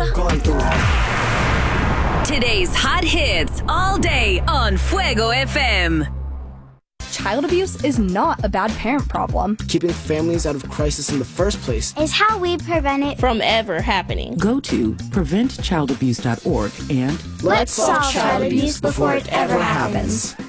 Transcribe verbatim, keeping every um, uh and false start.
Going through. Today's hot hits all day on Fuego F M. Child abuse is not a bad parent problem. Keeping families out of crisis in the first place is how we prevent it from ever happening. Go to prevent child abuse dot org and let's solve child abuse before it ever happens.